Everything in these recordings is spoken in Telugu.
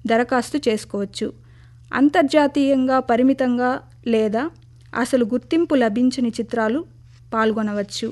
దరఖాస్తు చేసుకోవచ్చు. అంతర్జాతీయంగా పరిమితంగా లేదా అసలు గుర్తింపు లభించని చిత్రాలు పాల్గొనవచ్చు.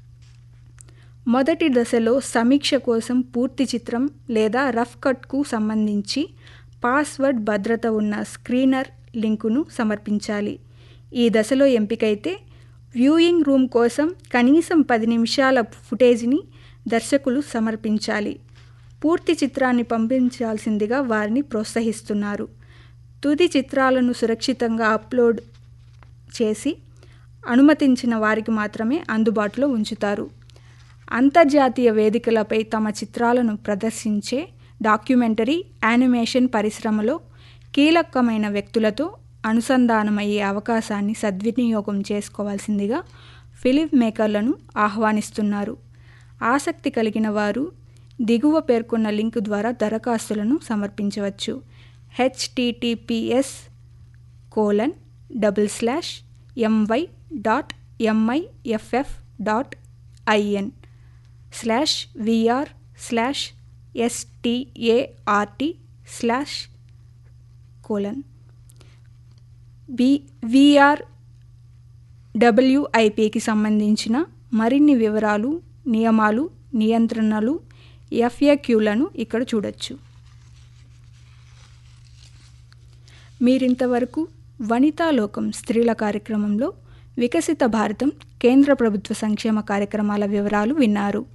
మొదటి దశలో సమీక్ష కోసం పూర్తి చిత్రం లేదా రఫ్ కట్కు సంబంధించి పాస్వర్డ్ భద్రత ఉన్న స్క్రీనర్ లింకును సమర్పించాలి. ఈ దశలో ఎంపికైతే వ్యూయింగ్ రూమ్ కోసం కనీసం 10 నిమిషాల ఫుటేజ్ని దర్శకులు సమర్పించాలి. పూర్తి చిత్రాన్ని పంపించాల్సిందిగా వారిని ప్రోత్సహిస్తున్నారు. తుది చిత్రాలను సురక్షితంగా అప్లోడ్ చేసి అనుమతించిన వారికి మాత్రమే అందుబాటులో ఉంచుతారు. అంతర్జాతీయ వేదికలపై తమ చిత్రాలను ప్రదర్శించే డాక్యుమెంటరీ యానిమేషన్ పరిశ్రమలో కీలకమైన వ్యక్తులతో అనుసంధానమయ్యే అవకాశాన్ని సద్వినియోగం చేసుకోవాల్సిందిగా ఫిల్మ్ మేకర్లను ఆహ్వానిస్తున్నారు. ఆసక్తి కలిగిన వారు దిగువ పేర్కొన్న లింకు ద్వారా దరఖాస్తులను సమర్పించవచ్చు. https://vir/start.mi/vir/VRWIPకి సంబంధించిన మరిన్ని వివరాలు, నియమాలు, నియంత్రణలు, FAQలను ఇక్కడ చూడొచ్చు. మీరింతవరకు వనితాలోకం స్త్రీల కార్యక్రమంలో వికసిత భారతం కేంద్ర ప్రభుత్వ సంక్షేమ కార్యక్రమాల వివరాలు విన్నారు.